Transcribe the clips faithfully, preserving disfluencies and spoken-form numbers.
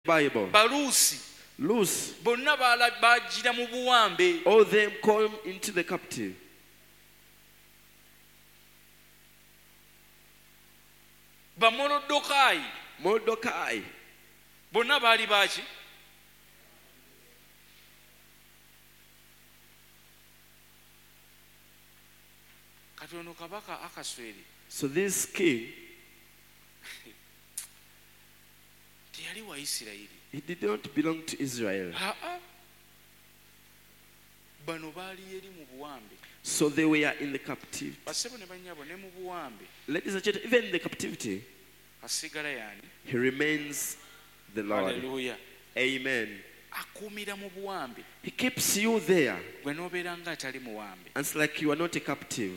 Bible. Balusi Loose. bonna bajira mu buwambe. All them come into the captive. Bamolodokai. Mordecai. Bonna bali baki? Katono kabaka Akasweri. So this king, tiyali wa Isirayiri. he did not belong to Israel. Bano bali eri mu buwambe. So they were in the captivity. Basebo ne banyabo ne mu buwambe. Ladies and gentlemen, even in the captivity, Asigala yani. he remains the Lord. Hallelujah. Amen. Akumira mu buwambe. He keeps you there. Gwe nobeera nga atali muwambe. And it's like you are not a captive.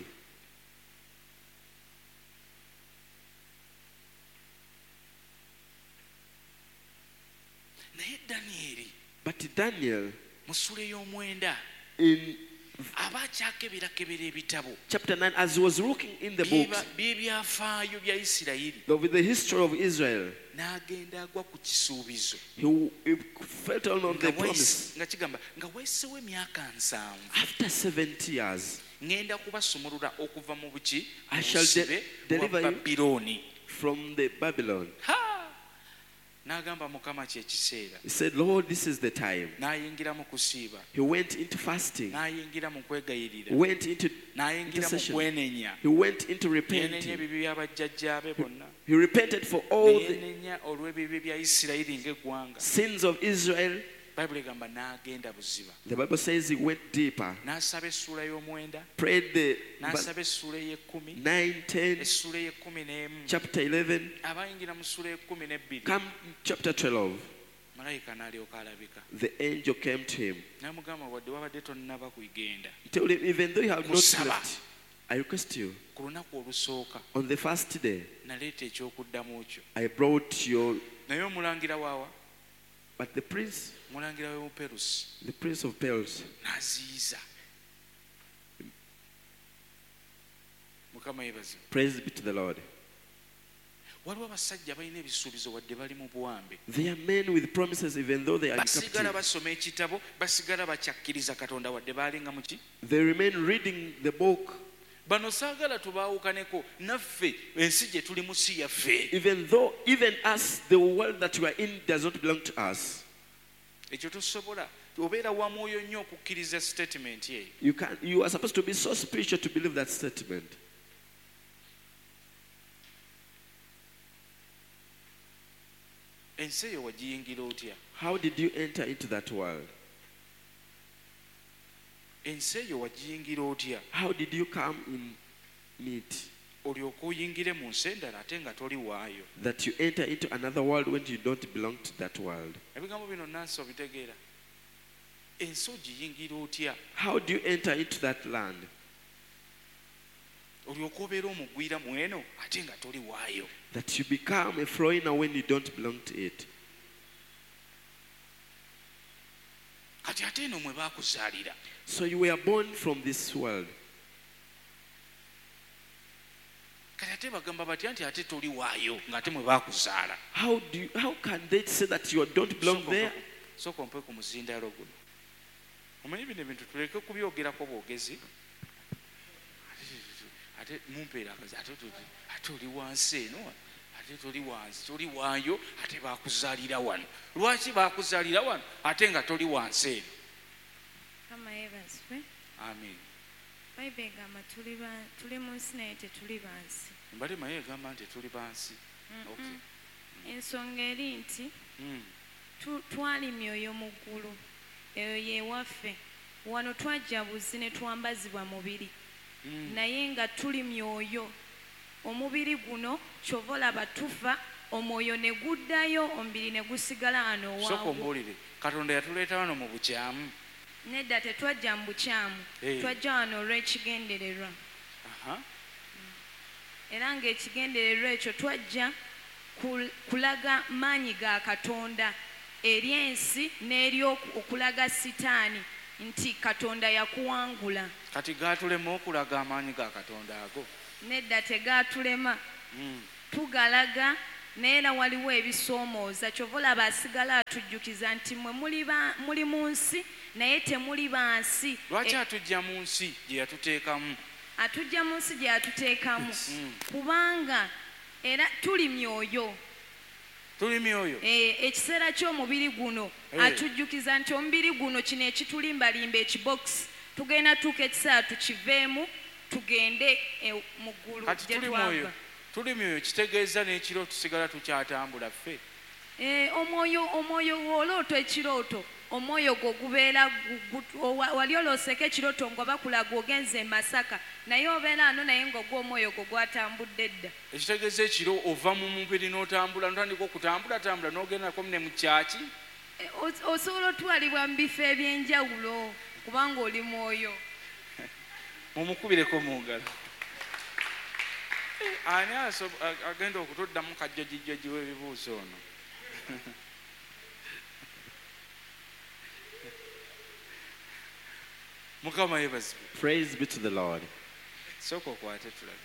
Naye Danieri. But Daniel, mu ssula ey'omwenda. in Aba akyakebera ebitabo. chapter nine, as he was looking in the books by'ebyafaayo bya Isirayiri. of the history of Israel, N'agenda agwa ku kisuubizo. he, he felt on, on the Nga promise. wayise- nga kigamba nga weesewo emyaka nsanvu After seventy years, ngenda kubasumulula okuva mu buki I mu shall de- busibe deliver bwa you. Babilooni. from the Babylon, Ha! N'agamba Mukama kye kiseera. he said, Lord, this is the time. N'ayingira mu kusiiba. He went into fasting, N'ayingira mu kwegayirira. he went into N'ayingira mu intercession, kwenenya. he went into Yenenya repenting. ebibi by'abajjajjaabe bonna. He repented for all the Yenenya olw'ebibi bya Isirayiri ng'eggwanga. sins of Israel. Bayibuli egamba n'agenda buziba. The Bible says he went deeper, N'asaba essuula y'omwenda. prayed the N'asaba essuula ey'ekkumi. nine, ten, Essuula ey'ekkumi n'emu. chapter eleven, Abayingira mu ssuula y'ekkumi n'ebbiri. come chapter twelve. Malayika n'alyoka alabika. The angel came to him. N'amugamba wadde wabadde tonnaba kugenda. Told him, even though you have not Kusaba. left, I request you, Ku lunaku olusooka on the first day, naleeta ekyokuddamu kyo. I brought your, Naye omulangira waawa, but the prince, omulangira w'Omuperusi the prince of Perils, n'aziyiza. Mukama yeebazibwe. praise be to the Lord. Waliwo abasajja balina ebisuubizo wadde bali mu buwambe. They are men with promises, even though they are in Basigala captivity. basoma ekitabo, basigala bakyakkiriza Katonda wadde balinga muki. They remain reading the book, Bano saagala tubaawukaneko, naffe ensi gye tulimu si yaffe. even though, even us, the world that we are in does not belong to us. Ekyo tosobola. Obeera wa mwoyo nnyo okukkiriza statement eyo. You can, you are supposed to be so spiritual to believe that statement. Ensi eyo wagiyingira otya? How did you enter into that world? Ensi eyo wagiyingira otya? How did you come in it? Olyoke oyingire mu nsi endala ate nga toli waayo. That you enter into another world when you don't belong to that world. Ebigambo bino nansi obitegeera. Ensi ogiyingira otya? How do you enter into that land? Olyoke obeera omugwira mu eno ate nga toli waayo. That you become a foreigner when you don't belong to it. Kati ate eno mwe baakuzaalira. So you were born from this world. Kati ate bagamba batya nti ate toli waayo ng'ate mwe baakuzaala. How do you, how can they say that you don't belong there? Sooka ompe ku muzindaalo guno. Omanyi bino ebintu tuleke kubyogerako bwogezi. Ate mumpeera akazi ate tuli ate oli wansi eno ate toli wansi toli waayo ate baakuzaalira wano. Lwaki baakuzaalira wano ate nga toli wansi eno? Kama yeebazibwe. Amen. Bayibuli egamba tuli ba- tuli mu nsi naye tetuli bansi. Mbadde maye egamba nti tuli bansi. Okay. Ensonga eri nti Mm. tu- twali myoyo mu ggulu eyo yeewaffe wano twajja buzzi ne twambazibwa mubiri Mm. naye nga tuli myoyo omubiri guno kyova olaba tufa omwoyo ne guddayo omubiri ne gusigala wano Sooka owangu. ombuulire Katonda yatuleeta wano mu bukyamu. Nedda tetwajja mu bukyamu Hey. twajja wano olw'ekigendererwa Aha. era ng'ekigendererwa ekyo twajja kul- kulaga maanyi ga Katonda eri ensi n'eri oku- okulaga sitaani nti Katonda yakuwangula. Kati gaatulema okulaga amaanyi ga Katonda ago. Nedda tegaatulema Mm. tugalaga neera waliwo ebisoomooza kyova olaba asigala atujjukiza nti mwe muli ba- muli mu nsi naye temuli ba nsi. lwaki atujja mu nsi gye yatuteekamu? Atujja mu nsi gye yatuteekamu kubanga era tuli myoyo. tuli myoyo. Eh, ekiseera ky'omubiri guno Eh. atujjukiza nti omubiri guno kino ekitulimbalimba ekibokisi tugenda tuuka ekiseera tukiveemu tugende eh, mu ggulu kati gye tuli mwoyo twava. tuli myoyo kitegeeza n'ekiro tusigala tukyatambula ffe. Eh, omwoyo omwoyo w'oloota ekirooto omwoyo gwo gubeera gu- gu- owa- wali olooseko ekirooto nga bakulaga ogenze e Masaka naye obeera ano naye ng'ogwa omwoyo gwo gwatambudde dda. ekitegeeza ekiro ova mu mubiri n'otambula notandika okutambulatambula n'ogendako ne mu kyaki. Eh, os- osobola otwalibwa mu bifo eby'enjawulo kubanga oli mwoyo. mumukubireko mu ngalo. ani aso- a- agenda okutuddamu kajjajijjaji w'ebibuuzo ono? mukama yebazibwe. Praise be to the Lord. sooka okwate tulabe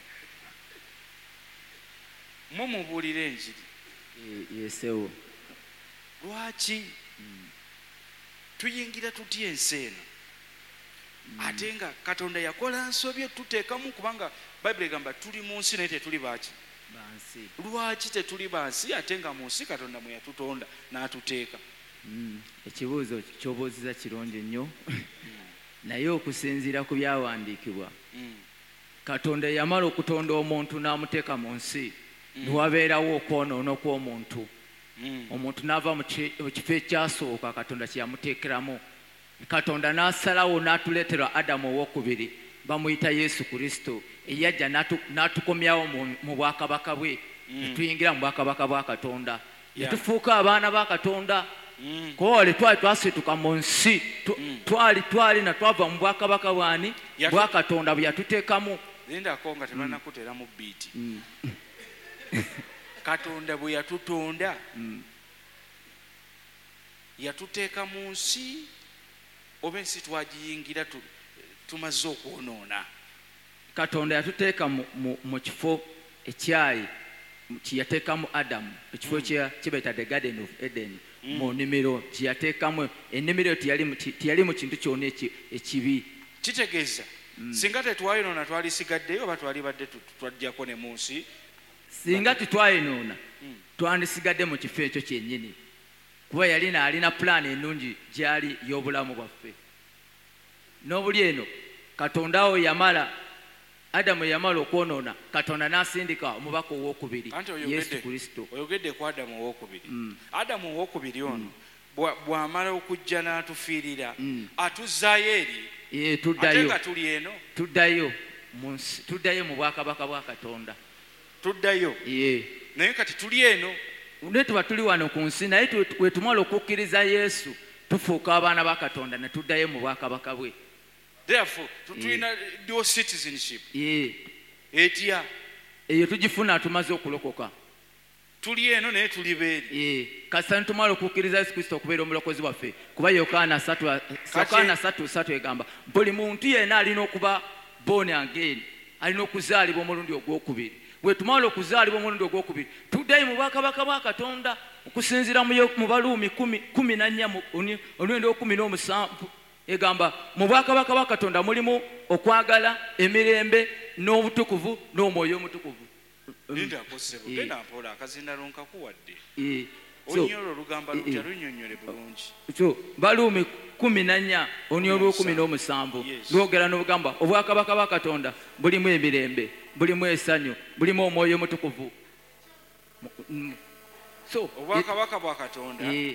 mwe mubuulira enjiri. yesewo lwaki tuyingira tutya ensi eno ate nga katonda yakola nsobye tuteekamu kubanga bayibuli egamba tuli mu nsi naye tetuli baki. bansi lwaki tetuli bansi ate nga mu nsi katonda mwe yatutonda n'atuteeka? Mm, ekibuuzo kyobuuziza kirungi nnyo naye okusinziira ku byawandiikibwa Mm. katonda yamala okutonda omuntu n'amuteeka mu nsi newabeerawo okwonoona kw'omuntu. Mm. omuntu n'ava mu ki- mu kifo ekyasooka katonda kye yamuteekeramu. katonda n'asalawo n'atuleetera adamu owokubiri bamuyita yesu kristo eyajja n'atu- n'atukomyawo mu- mu bwakabaka bwe ne tuyingira mu bwakabaka bwa katonda ne Yeah. tufuuka abaana ba katonda. Mm. kole twali twasituka mu nsi tu- twali twali na twava mu bwakabaka bwani Yatu- bwa katonda bwe yatuteekamu. lindako nga tebanakuteramu biiti. katonda bwe yatutonda yatuteeka mu nsi oba ensi twagiyingira tu- tumaze okwonoona? katonda yatuteeka mu- mu- mu kifo ekyayi kyeyateekamu adamu ekifo ekya- kibaita the garden of eden mu nnimiro kyeyateekamu ennimiro tiyali mu ki- tiyali mu kintu kyonna eki- ekibi. kitegeeza singa tetwayonoona twalisigaddeyo oba twali badde tu- twajjako ne mu nsi? singa titwayinoona twandisigadde mu kifo ekyo kyennyini kuba yali naalina pulaani ennungi gyali y'obulamu bwaffe. n'obuli eno katonda awo yamala adamu yamala okwonoona katonda n'asindika omubaka owokubiri Anti yesu oyogedde kristo. oyogedde ku adamu owokubiri. adamu owokubiri ono bwa- bw'amala okujja n'atufiirira atuzzaayo eri Ee, ate tuddayo nga tuli eno tuddayo mu nsi- tuddayo mu bwakabaka bwa katonda. tuddayo Ee. naye kati tuli eno. ne tuba tuli wano ku nsi naye tu- bwe tumala okukkiriza yesu tufuuka abaana ba katonda ne tuddayo mu bwakabaka bwe. therefore tu- tulina dual citizenship. Ee. etya eyo tugifuna tumaze okulokoka. tuli eno naye tuli beeri. Ee, kasita tumala okukkiriza yesu kristo okubeera omulokozi waffe kuba yokaana satu satu egamba buli muntu yenna alina okuba born again alina okuzaalibwa omulundi ogwokubiri. bwe tumala okuzaalibwa omulundi ogwokubiri tuddayo mu bwakabaka bwa katonda okusinziira mu Yo- mu baluumi kumi na nnya omulundi okumi n'omusanvu egamba mu bwakabaka bwa katonda mulimu okwagala emirembe n'obutukuvu n'omwoyo omutukuvu. nindakosebo genda mpola akazindalo nkakuwadde. Ee, so- onyolo olugamba lutya lunyonyole bulungi. so baluumi kumi na nnya oni olwokumi n'omusanvu Yes. lwogera n'obugamba obwakabaka bwa katonda bulimu emirembe bulimu essanyu bulimu omwoyo omutukuvu. Mm. so obwakabaka bwa katonda eh,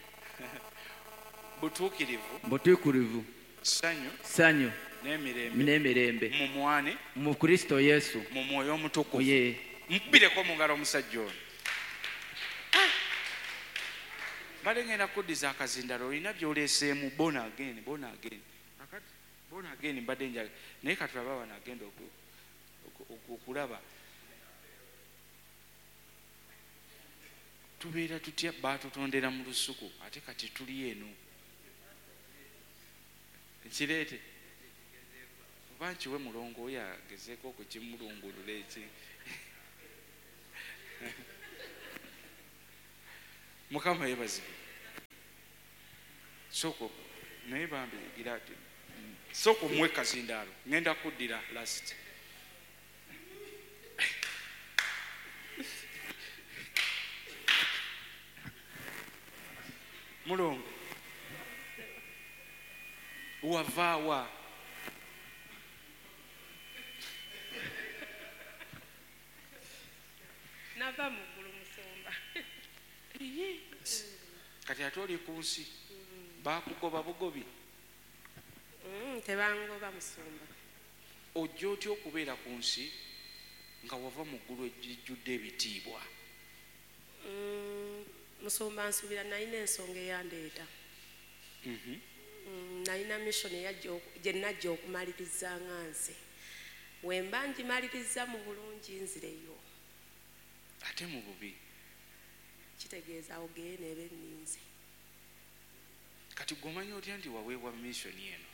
butuukirivu, butuukirivu ssanyu ssanyu n'emirembe n'emirembe mu mwane mu kristo yesu. mu mwoyo omutukuvu. Ye. mukubireko mu ngalo omusajja ono. bale ngenda kuddiza akazindalo olina byoleeseemu bona again bona again akati bona again mbadde njaga naye katulaba wano agenda oku- oku- oku- okulaba tubeera tutya baatutondera mu lusuku ate kati tuli eno ekireete oba nkiwe mulongo oyo agezeeko okukimulungulula eki mukama yebazibu soko naye bambi gira soko mwe kazindaalo ngenda kuddira last mulongo wavaawa nava muggulu musumba kati ate oli ku nsi bakugoba bugobi Mm, tebangoba musumba ojja otya okubeera ku nsi nga wava mu ggulu ejjudde ebitiibwa Mm, musumba nsuubira nalina ensonga eyandeeta Mhm. Mm, nalina mission eyajja oku- gye najja okumaliriza nga nze wemba ngimaliriza mu bulungi nzireyo ate mu bubi kitegeeza ogeye neeba enninze kati gwomanyi otya nti waweebwa missioni eno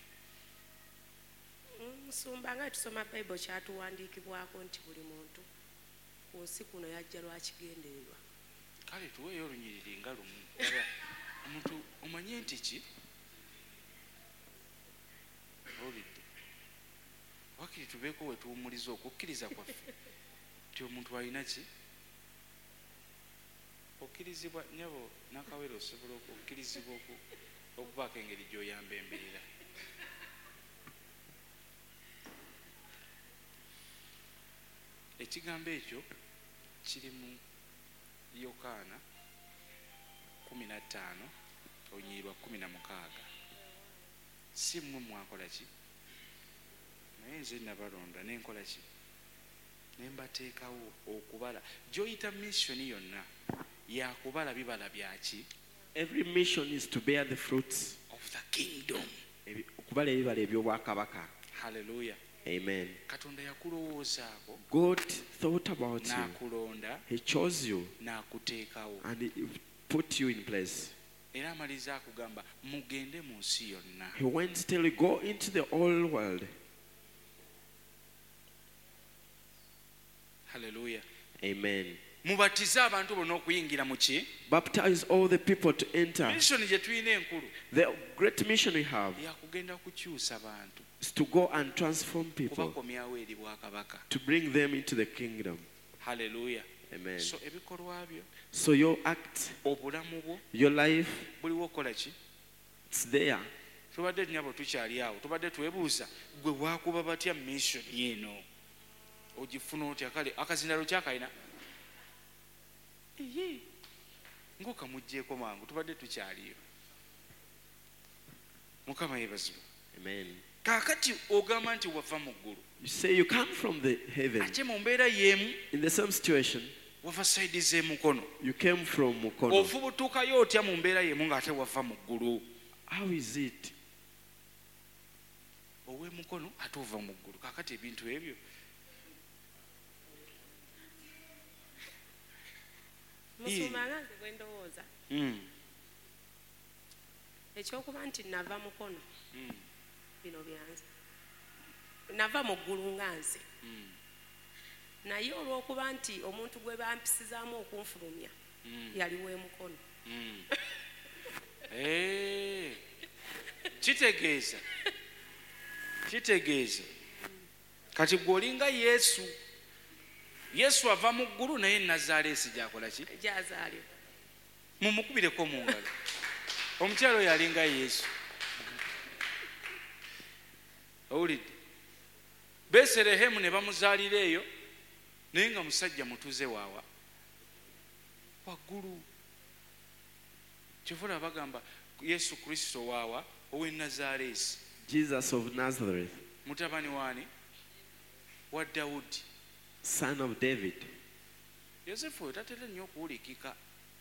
Mm, musumba nga tusoma bayibuli kyatuwandiikibwako nti buli muntu ku nsi kuno yajja lwakigendererwa kale tuweeyo olunyiriri nga lumu Laba, omuntu omanye nti ki olidde wakiri tubeeko we tuwumuliza okukkiriza kwaffe nti omuntu alina ki okkirizibwa nyabo nakawere osobola okukkirizibwa oku- okubaako engeri gy'oyamba embeera ekigambo ekyo kiri mu yokaana kumi na ttaano olunyiriri kumi na mukaaga si mmwe mwakola ki naye nze nabalonda nenkola ki ne mbateekawo okubala gy'oyita missioni yonna yakubala bibala byaki Every mission is to bear the fruits. of the kingdom. Ebi- okubala ebibala eby'obwakabaka. Hallelujah. Amen. Katonda yakulowoozaako God thought about you. n'akulonda He chose you n'akuteekawo and he put you in place. era amaliza akugamba mugende mu nsi yonna. He went to tell you, go into the whole world. Hallelujah. Amen. mubatize abantu bonna okuyingira mu ki Baptize all the people to enter. missioni gye tulina enkulu The great mission we have yakugenda kukyusa bantu is to go and transform people, kubakomyawo eri bwakabaka. to bring them into the kingdom. Hallelujah. Amen. So ebikolwa byo So your act, obulamu bwo your life, buliwo okukola ki it's there. tubadde nyabo tukyali awo tubadde twebuuza gwe waakuba batya missioni eno ogifuna otya kale akazindalo kyakalina ng'okamugjeeko mangu tubadde tukyaliyo. Mukama yeebazibwe. Amen. Kaakati ogamba nti wava mu ggulu You say you come from the heaven. ate mu mbeera y'emu In the same situation, wava sayidi z'emukono you came from Mukono. ofubutuukayo otya mu mbeera y'emu ng'ate wava mu ggulu How is it? ow'emukono ate ova mu ggulu. Kaakati ebintu ebyo musumba nga nze bwe ndowooza Mm, ekyokuba nti nava mukono mm, bino byanze nava mu ggulu nga nze mm, naye olw'okuba nti omuntu gwe bampisizaamu okunfulumya mm, yali w'emukono mm. Eh, kitegeeza kitegeeza kati gwe olinga yesu yesu ava mu ggulu naye nazaaleesi gyakola ki gyazaalibwa mumukubireko mu ngalo omukyalo oyo alinga yesu. Owulidde beserehemu ne bamuzaalira eyo naye nga musajja mutuze waawa waggulu. kyovula bagamba yesu kristo waawa ow'e nazaaleesi Jesus of Nazareth, mutabani waani wa dawudi. son of David. yosefu oyo tatera nnyo okuwulikika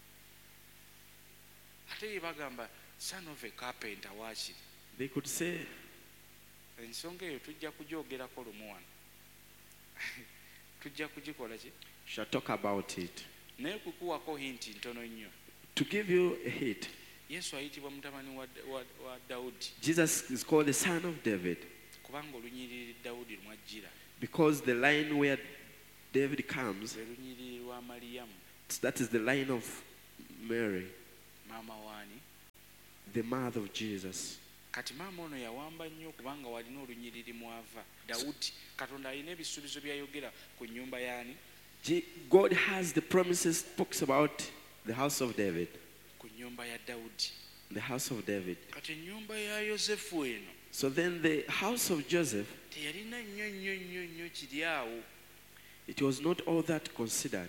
ate ye bagamba son of a carpenter waakiri. They could say, ensonga eyo tujja kugyogerako lumu wano tujja kugikola ki shall talk about it. naye kukuwako hinti ntono nnyo. To give you a hint, yesu ayitibwa mutabani wa, wa, wa dawudi Jesus is called the son of David kubanga olunyiriri dawudi lumwajjira because the line where David comes, lwe lunyiriri lwa maliyamu. that is the line of Mary. maama waani? The mother of Jesus. Kati maama ono yawamba nnyo kubanga walina olunyiriri mwava. Dawudi, Katonda alina ebisuubizo byayogera ku nnyumba yaani? Je- God has the promises, talks about the house of David. Ku nnyumba ya Dawudi. The house of David. Kati ennyumba ya Yosefu eno So then the house of Joseph, teyalina nnyo nnyo nnyo nnyo kiri awo. it was not all that considered.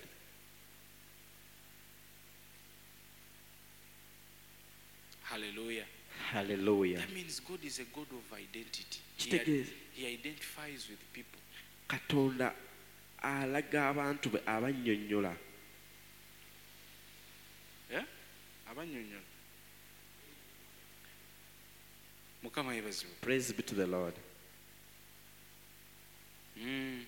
Hallelujah. Hallelujah. That means God is a God of identity. He, Kitegeeza. he identifies with people. Katonda alaga abantu be abannyonnyola. Yeah? Abannyonnyola. Mukama yeebazibwe. Praise be to the Lord. Mm.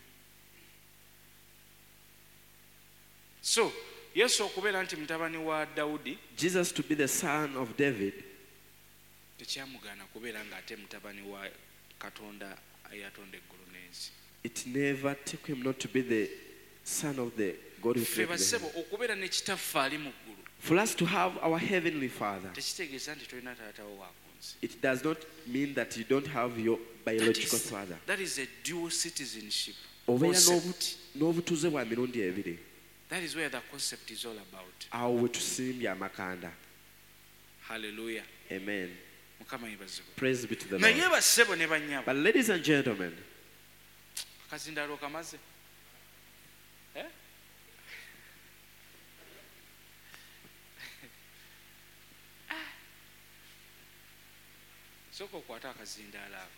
So, Yesu okubeera nti mutabani wa Dawudi Jesus to be the son of David, tekyamugaana kubeera ng'ate mutabani wa Katonda eyatonda eggulu n'ensi. it never took him not to be the son of the God who Ffe created the basebo heaven. okubeera ne kitaffe ali mu ggulu For us to have our heavenly Father, tekitegeeza nti tolina taatawo wa ku nsi. it does not mean that you don't have your That biological is, father. that is a dual citizenship Obeera concept. n'obu- n'obutuuze bwa mirundi ebiri. That is where the concept is all about. Awo we tusimbye amakanda. Hallelujah. Amen. Mukama yeebazibwe. Praise be to the Naye Lord. bassebo ne bannyabo But ladies and gentlemen, akazindaalo kamaze. Eh? Sooka okwata akazindaalo ako.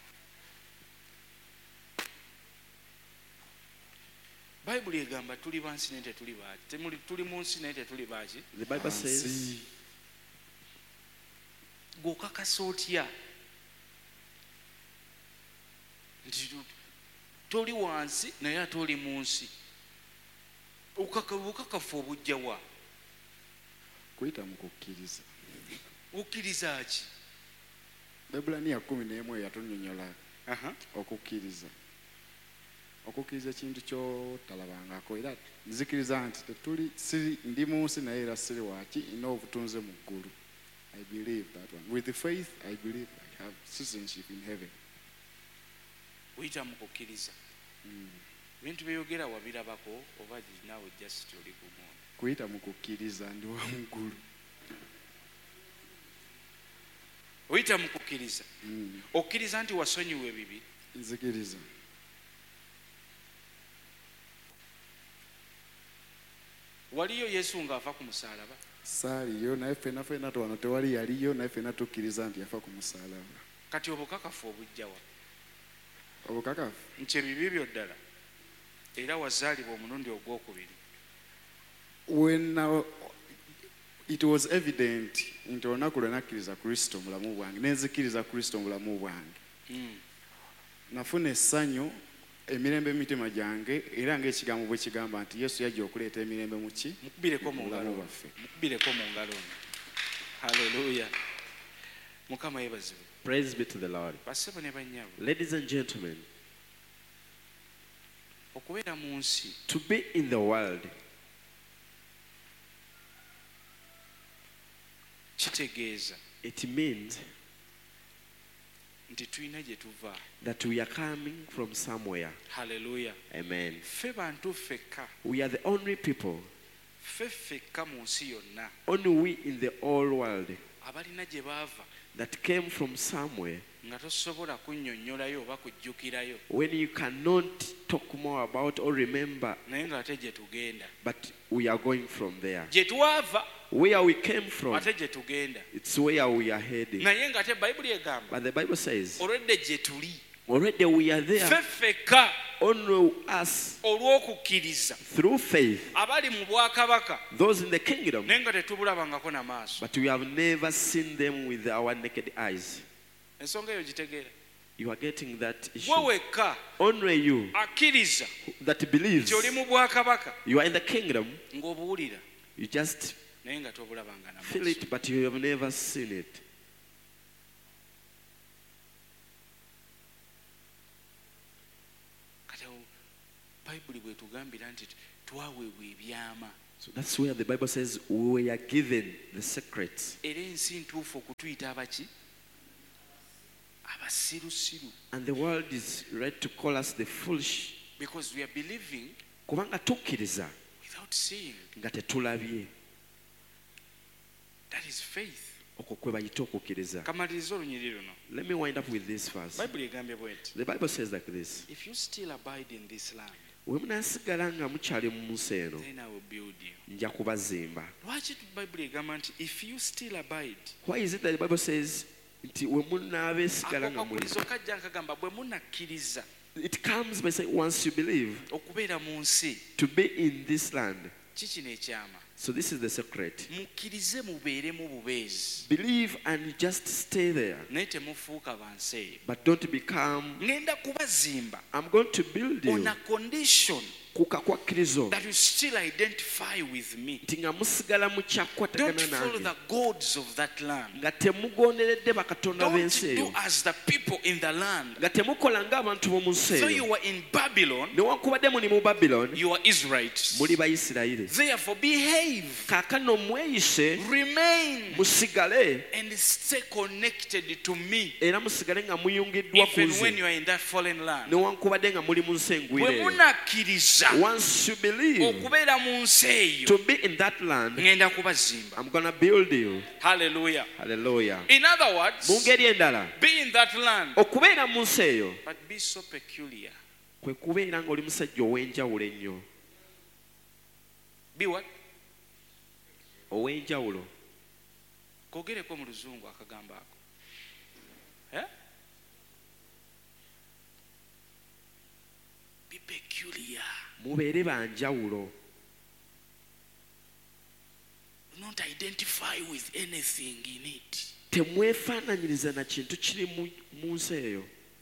Bayibuli egamba tuli bansi naye tetuli baaki. Temuli tuli mu nsi naye tetuli baaki. the Bible says, Gw'okakasa otya nti tu- toli wansi naye ate oli mu nsi? Obukaka- obukakafu obujja wa? kuyita mu kukkiriza. Okkiriza ki? Ebulaniya kumi n'emu yatunnyonnyola Aha. okukkiriza. Okukkiriza ekintu kyotalabangako era nzikiriza nti tetuli siri ndi mu nsi naye era siri waaki nina obutunze mu ggulu. I believe that one. With the faith, I believe I have citizenship in heaven. Oyita mu kukkiriza. Ebintu byeyogera wabirabako oba naawe just oli gumu? Kuyita mu kukkiriza ndi wa mu ggulu. Oyita mu kukkiriza. Mm. Okkiriza nti wasonyiwa ebibi. Nzikiriza. Waliyo Yesu ng'ava ku musaalaba? Saaliyo naye ffenna ffenna wano tewali yaliyo naye ffenna tukkiriza nti yafa ku musaalaba. Kati obukakafu obujja wa? Obukakafu Nti ebibi byo ddala era wazaalibwa omulundi ogwokubiri. when uh, it was evident nti olunaku lwe nakkiriza Kristo mu bulamu bwange nenzikiriza Kristo mu bulamu bwange Mm. nafuna essanyu emirembe mu mitima gyange era ng'ekigambo bwe kigamba nti Yesu yajja okuleeta emirembe mu ki Mukubireko mu mu ngalo bulamu baffe. bwaffe. Mukubireko mu ngalo. Hallelujah. Mukama yeebazibwe. praise be to the Lord. Bassebo ne bannyabo. Ladies and gentlemen, Okubeera mu nsi to be in the world, kitegeeza it means nti tulina gye tuva. that we are coming from somewhere. Hallelujah. Amen. Ffe bantu ffekka. We are the only people, Ffe ffekka mu nsi yonna only we in the whole world abalina gye baava that came from somewhere nga tosobola kunnyonnyolayo oba kujjukirayo when you cannot talk more about or remember, naye ng'ate gye tugenda. but we are going from there. Gye twava Where we came from, ate gye tugenda. it's where we are heading. Naye ng'ate Bayibuli egamba But the Bible says, olwedde gye tuli already we are there, ffe ffekka only us olw'okukkiriza through faith, abali mu bwakabaka those in the kingdom, naye nga tetubulabangako na maaso. but we have never seen them with our naked eyes. Ensonga eyo gitegeera. You are getting that issue. Gwe wekka Only you akkiriza that believes nti oli mu bwakabaka you are in the kingdom, ng'obuwulira you just naye nga tobulabanga na feel maaso. it, but you have never seen it. Kati awo Bayibuli bw'etugambira nti twaweebwa ebyama So that's where the Bible says we are given the secrets. era ensi ntuufu okutuyita abaki abasirusiru, And the world is ready to call us the foolish. because we are believing Kubanga tukkiriza without seeing. nga tetulabye. That is faith. Okwo kwe bayita okukkiriza. Kamaliriza olunyiri luno. Let me wind up with this verse. Bayibuli egambye bweti, The Bible says like this. if you still abide in this land, Bwe munaasigala nga mukyali mu nsi eno, then I will build you. nja kubazimba. Lwaki bayibuli egamba nti if you still abide? Why is it that the Bible says nti we munaabeesigala Ako nga muli? kakulizo kajja nkagamba bwe munakkiriza It comes by saying once you believe okubeera mu nsi, to be in this land. kikino ekyama, So this is the secret. mukkirize mubeeremu bubeezi, Believe and just stay there. naye temufuuka bansi eyo. But don't become, Ngenda kubazimba I'm going to build on you. a condition Kuka kwa kkirizo. that you still identify with me. Nti nga musigala Don't mukyakwatagana follow nange. the gods of that land. Nga temugonderedde bakatonda Don't b'ensi do eyo. as the people in the land. Nga temukola ng'abantu b'omu nsi So you eyo. were in Babylon, Newankubadde muli mu Babylon, you are Israelites. muli Bayisirayiri. Therefore behave, Kaakano mweyise, remain, musigale, and stay connected to me, era musigale nga muyungiddwa ku even when nze. you are in that foreign land. Newankubadde nga muli mu nsi Bwe engwire eyo. munakkiriza Once you believe okubeera mu nsi eyo, to be in that land, ngenda kubazimba. I'm gonna build you. Hallelujah. Hallelujah. In other words, Mu ngeri endala, be in that land, okubeera mu nsi eyo but be so peculiar. kwe kubeera ng'oli musajja ow'enjawulo ennyo. Be what? Ow'enjawulo. Kogereko mu luzungu akagambo ako. Eh? Be peculiar. Mubeere banjawulo. Do not identify with anything in it. Temwefaananyiriza na kintu kiri mu- mu nsi eyo.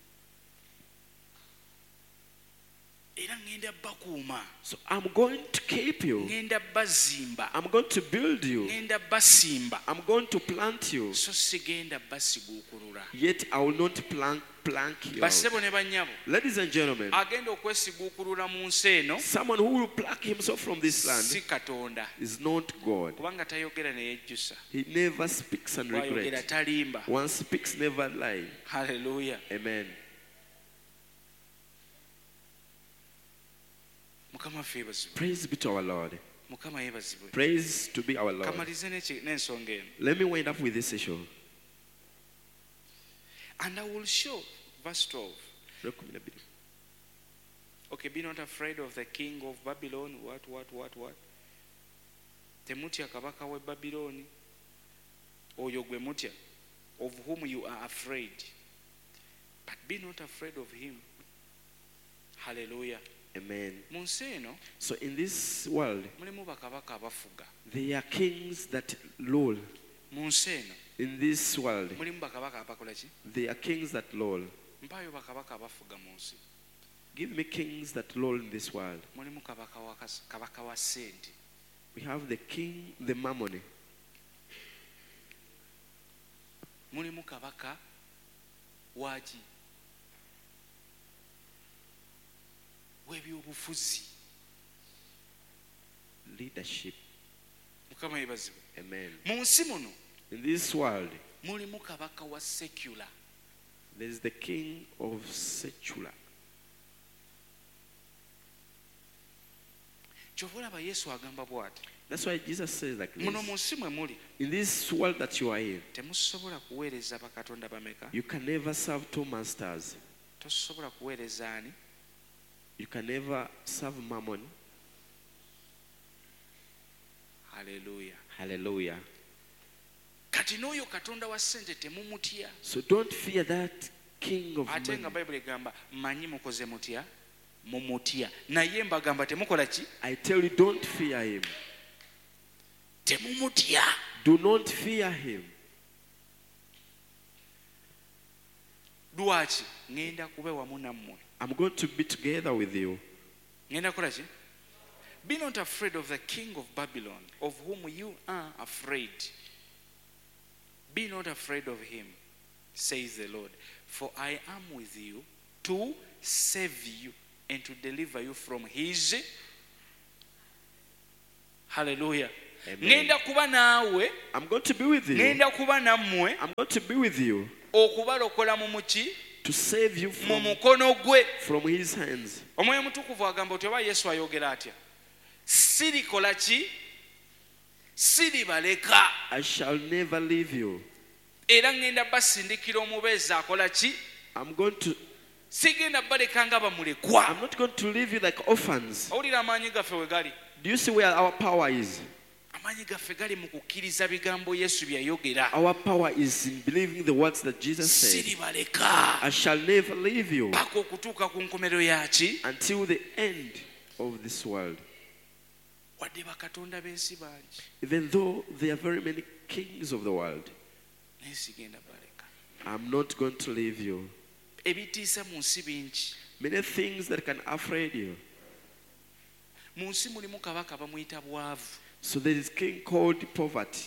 Era ngenda bakuuma, So I'm going to keep you. ngenda bazimba, I'm going to build you. ngenda basimba, I'm going to plant you. so sigenda basiguukulula. Yet I will not plank, plank you out. Bassebo ne bannyabo, Ladies and gentlemen, agenda okwesiguukulula mu nsi eno someone who will pluck himself from this land si Katonda, is not God. kubanga tayogera ne yejjusa, He never speaks and bw'ayogera regrets. talimba. One speaks, never lie. Hallelujah. Amen. Mukama waffe yeebazibwe. Praise be to our Lord. Mukama yeebazibwe. Praise to be our Lord. Kamalize n'eki- n'ensonga eno. Let me wind up with this issue. And I will show, verse twelve. Okay, be not afraid of the king of Babylon. What, what, what, what? Temutya kabaka we Babyloni. Oyo gwe mutya, of whom you are afraid. But be not afraid of him. Hallelujah. Amen. Mu nsi eno So in this world, mulimu bakabaka abafuga. there are kings that rule. Mu nsi eno In this world, mulimu bakabaka abakola ki? there are kings that rule. Mpaayo bakabaka abafuga mu nsi. Give me kings that rule in this world. Mulimu kabaka wa kas- kabaka wa ssente. We have the king, the mammon. Mulimu kabaka waki w'ebyobufuzi. Leadership. Mukama yeebazibwe. Amen. Mu nsi muno In this world, mulimu kabaka wa secular. there is the king of secular. Kyova olaba Yesu agamba bw'ati, That's why Jesus says like muno mu this. nsi mwe muli In this world that you are in, temusobola kuweereza bakatonda bameka. you can never serve two masters. Tosobola kuweereza ani? You can never serve mammon. Haleluya. Hallelujah. Kati n'oyo katonda wa ssente temumutya. So don't fear that king of Ate nga money. Bayibuli egamba mmanyi mukoze mutya? Mumutya. Naye mbagamba temukola ki? I tell you, don't fear him. Temumutya. Do not fear him. Lwaki? Ngenda kube wamu nammwe. I'm going to be together with you. Ngenda kukola ki? Be not afraid of the king of Babylon, of whom you are afraid. Be not afraid of him, says the Lord, for I am with you to save you and to deliver you from his. Hallelujah. Amen. Ngenda kuba naawe, I'm going to be with you. ngenda kuba nammwe I'm going to be with you okubalokola mu muki to save you mu from, mukono gwe. from his hands. Omwoyo mutukuvu agamba oti oba Yesu ayogera atya, sirikola ki, siribaleka I shall never leave you. era ngenda basindikira omubeezi akola ki, I'm going to, sigenda baleka nga bamulekwa. I'm not going to leave you like orphans. Owulira amaanyi gaffe we gali? Do you see where our power is? Amaanyi gaffe gali mu kukkiriza bigambo Yesu bye yayogera. Our power is in believing the words that Jesus said. Siribaleka I shall never leave you paka okutuuka ku nkomerero yaki, until the end of this world. wadde bakatonda b'ensi bangi Even though there are very many kings of the world, naye sigenda baleka. I'm not going to leave you. Ebitiisa mu nsi bingi. Many things that can afraid you. Mu nsi mulimu kabaka bamuyita bwavu. So there is king called poverty.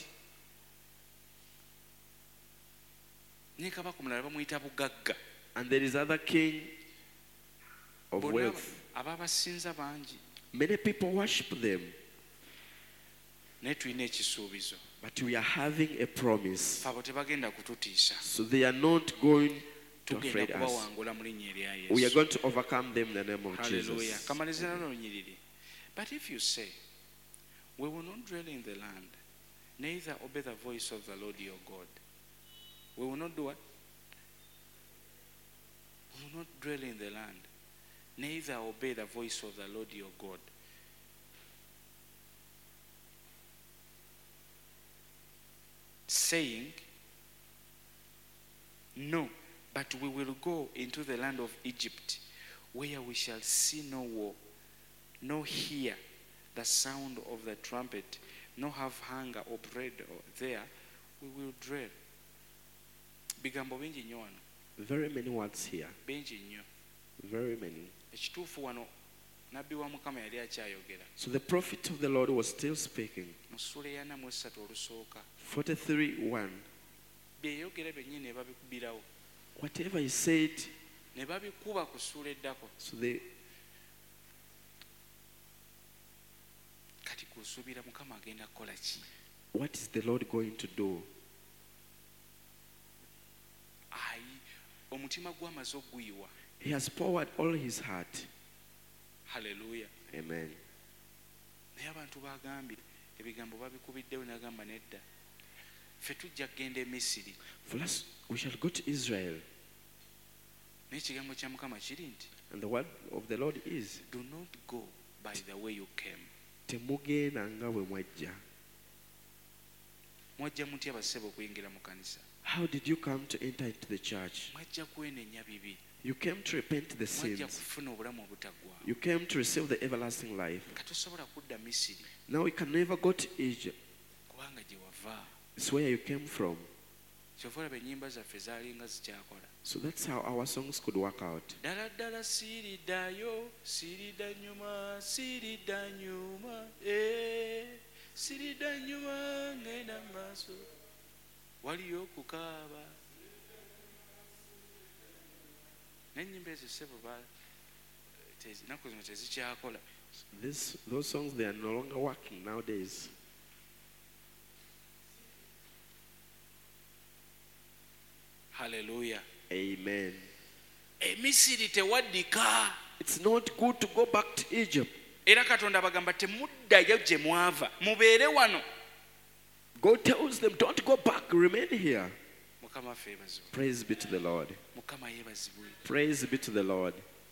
Ne kabaka omulala bamuyita bugagga. And there is other king of Bonna wealth. ababasinza bangi. Many people worship them. Naye tulina ekisuubizo. But we are having a promise. Abo tebagenda kututiisa. So they are not going to Tugenda afraid us. kubawangula mu linnya erya We are Yesu. going to overcome them in the name of Hallelujah. Jesus. Kamalize nalo lunyiriri. But if you say, we will not dwell in the land, neither obey the voice of the Lord your God. We will not do what? We will not dwell in the land, neither obey the voice of the Lord your God. Saying, no, but we will go into the land of Egypt, where we shall see no war, no hear the sound of the trumpet, no have hunger or bread there, we will dwell. Bigambo bingi nnyo wano, Very many words here. bingi nnyo. Very many. Ekituufu wano nabbi wa Mukama yali akyayogera. So the prophet of the Lord was still speaking. Mu ssula eyana mu esatu olusooka, forty-three one. bye yayogera byennyini ne babikubirawo, Whatever he said, ne babikuba ku ssula eddako. so they, Kati kusuubira Mukama agenda kukola ki? what is the Lord going to do? Ayi, omutima gw'amaze oguyiwa. He has poured all his heart. Haleluya. Amen. Naye abantu bagambye ebigambo babikubiddewo n'agamba nedda. Ffe tujja kgenda e Misiri. For us, we shall go to Israel. Naye ekigambo kya Mukama kiri nti, And the word of the Lord is, do not go by the way you came. temugenda nga bwe mwajja. Mwajja mutya bassebo okuyingira mu kanisa? How did you come to enter into the church? Mwajja kwenenya bibi. You came to repent the Mwajja sins. kufuna obulamu obutaggwaawo. You came to receive the everlasting life. Katosobola kudda Misiri Now we can never go to Egypt. kubanga gye wava. It's where you came from. Kyova olaba ennyimba zaffe zaalinga zikyakola. So that's how our songs could work out. Ddala ddala siiriddayo, siiridda nnyuma, siiridda nnyuma, eh, siiridda nnyuma ngenda mu maaso. Waliyo okukaaba. N'ennyimba ezo ssebo ba tezi- ennaku zino tezikyakola. This, those songs, they are no longer working nowadays. Haleluya. Amen. E Misiri tewaddika. It's not good to go back to Egypt. Era Katonda bagamba temuddayo gye mwava. Mubeere wano. God tells them, don't go back, remain here. Mukama ffe yeebazibwe. Praise be to the Lord. Mukama yeebazibwe. Praise be to the Lord.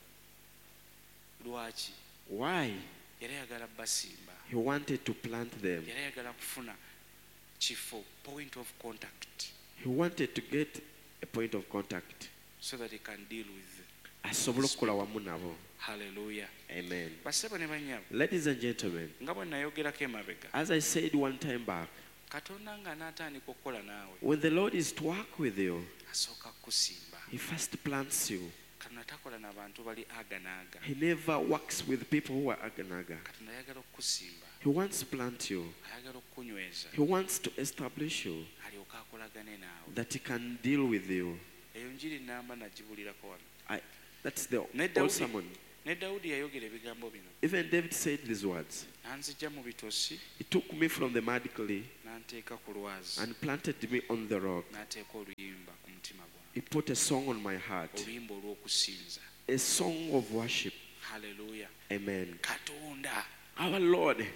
Lwaki? Why? Yali ayagala basimba. He wanted to plant them. Yali ayagala kufuna kifo, point of contact, He wanted to get a point of contact. so that he can deal with. Asobole okukola wamu nabo. Haleluya. Amen. Bassebo ne bannyabo, Ladies and gentlemen, nga bwe nayogerako emabega, as I said one time back, Katonda nga n'atandika okukola naawe, when the Lord is to work with you, asooka kukusimba. He first plants you. Katonda takola n'abantu bali aga n'aga. He never works with people who are aganaga. Katonda ayagala okukusimba, He wants to plant you. ayagala okukunyweza, He wants to establish you, alyoke akolagane naawe. that He can deal with you. Eyo njiri namba nagibulirako wano. I, that's the Ne old Dawudi, sermon. ne dawudi yayogera ebigambo bino Even David said these words. n'anzijja mu bitosi He took me from the mud clay n'anteeka ku lwazi and planted me on the rock. n'ateeka oluyimba ku mutima gwange He put a song on my heart, oluyimba olw'okusinza a song of worship. haleluya Amen. katonda Our Lord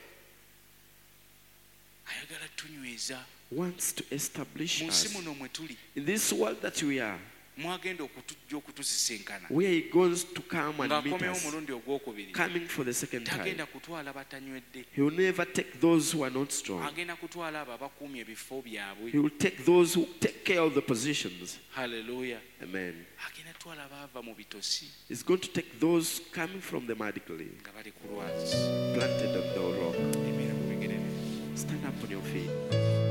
ayagala tunyweza wants to establish mu nsi us muno mwe tuli in this world that we are, mwagenda okutujja okutusisinkana where He goes to come and meet ng'akomewo us, omulundi ogwokubiri coming for the second time. tagenda kutwala batanywedde He will never take those who are not strong. agenda kutwala abo abakuumye ebifo byabwe He will take those who take care of the positions. haleluya Amen. agenda kutwala abaava mu bitosi He's going to take those coming from the mud clay, nga bali ku lwazi planted on the rock. emera ku bigere bye. Stand up on your feet.